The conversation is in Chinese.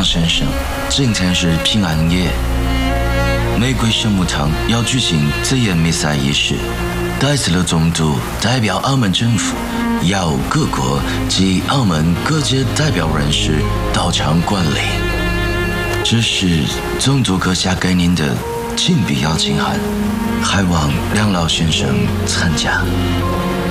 梁先生，今天是平安夜，玫瑰圣母堂要举行自演弥撒仪式，戴斯勒总督代表澳门政府，邀各国及澳门各界代表人士到场观礼。这是总督阁下给您的亲笔邀请函，还望梁老先生参加。